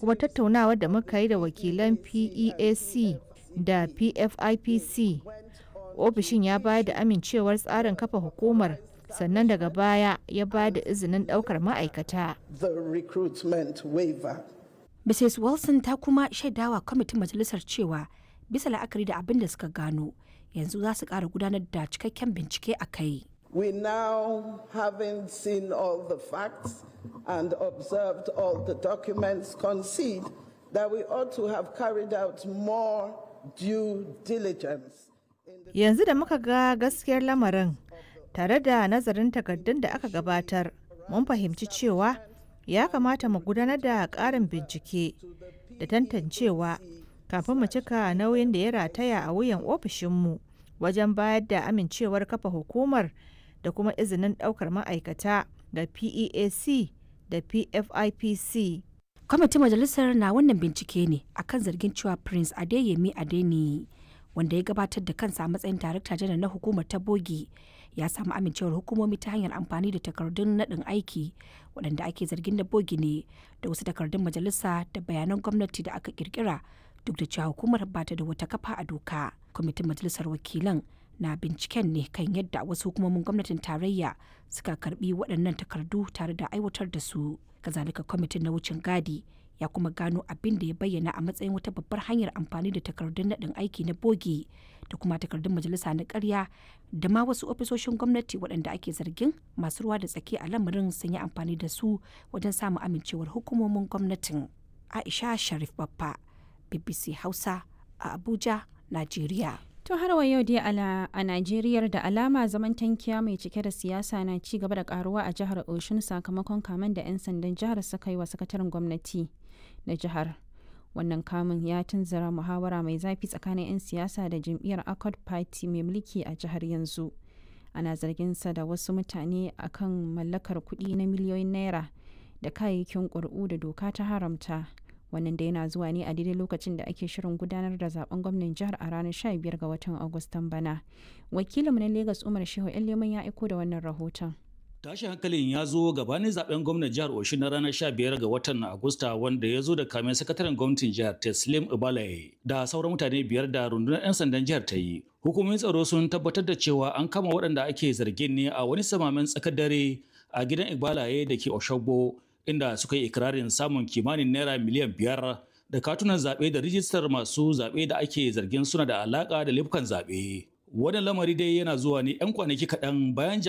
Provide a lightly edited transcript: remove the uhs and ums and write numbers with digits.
kuma tattaunawar da muka yi da wakilan PEAC da PFIPC, ofishin ya bayar da amincewar tsarin kafa hukumar, sannan daga baya ya ba da izinin daukar ma'aikata. Mrs. Wilson ta kuma shaidawa kwamitin majalisar cewa bisa la'akari da abin da suka gano, yanzu za su ƙara gudanar da cikakken bincike a kai. We now, having seen all the facts and observed all the documents, concede that we ought to have carried out more due diligence. Yanzu da muka ga gaskiyar lamarin tare da nazarin takardun da aka gabatar, mun fahimci cewa ya kamata mu gudanar da ƙarin bincike da tantancewa kafin mu cika nauyin da ya rataya a wuyan ofishinmu wajen bayar da amincewar kafa hukumar da kuma izinin ɗaukar ma'aikata ga PEAC da PFIPC. Kwamitin majalisar na wannan bincike ne akan zargin cewa Prince Adeyemi Adeniyi, wanda ya gabatar da kansa a matsayin darakta janar na hukumar ta bogi, ya samu amincewar hukumomi ta hanyar amfani da takardun naɗin aiki waɗanda ake zargin da bogi ne, da wasu takardun majalisa da bayanan gwamnati da aka kirkira, duk da cewa hukumar ba ta da wata kafa a doka. Kwamitin majalisar wakilan na binciken ne kan yadda wasu hukumomin gwamnatin tarayya suka karbi waɗannan takardu tare da aiwatar da su. Kazalika kwamitin na wucin gadi ya kuma gano abin da ya bayyana a matsayin wata babbar hanyar amfani da takardun naɗin aiki na bogi da kuma takardun majalisa na ƙarya da ma wasu ofisoshin gwamnati waɗanda ake zargin masu ruwa da tsaki a lamarin sun yi amfani da su wajen samun amincewar hukumomin gwamnatin. Aisha Sharif Baffa, BBC Hausa a Abuja, Najeriya. To har wa yau dai a Najeriya da alama zaman tankiya mai cike da siyasa na ci gaba da karuwa a jihar Oshun sakamakon kamen da 'yan sandan jihar suka yi wa sakataren gwamnati na jihar. Wannan kamun ya tunzura muhawara mai zafi tsakanin 'yan siyasa da jam'iyyar Accord Party mai mulki a jihar yanzu. Ana zargin sa da wasu mutane akan mallakar kuɗi na miliyoyin naira da kayayyakin ƙuri'u da doka ta haramta. Wannan da yana zuwa ne a daidai lokacin da ake shirin gudanar da zaben gwamnan jihar a ranar 15 ga watan Agustan bana. Wakilinmu na Lagos Umar Shehu Leman ya aiko da wannan rahoton. Tashin hankalin ya zo gabanin zaben gwamnan jihar Oshun na ranar 15 ga watan Agusta, wanda ya zo da kamen sakataren gwamnatin jihar Teslim Ibalaye da sauran mutane 5 da rundunar 'yan sandan jihar ta yi. Hukumomin tsaro sun tabbatar da cewa an kama waɗanda ake zargin ne a wani samamen tsakar dare a gidan Ibalaye da ke Oshogbo, inda suka yi ikirarin samun kimanin naira miliyan 5 da katunan zaɓe da rijistar masu zaɓe da ake zargin suna da alaƙa da laifukan zaɓe. Wannan lamari dai yana zuwa ne 'yan kwanaki kaɗan bayan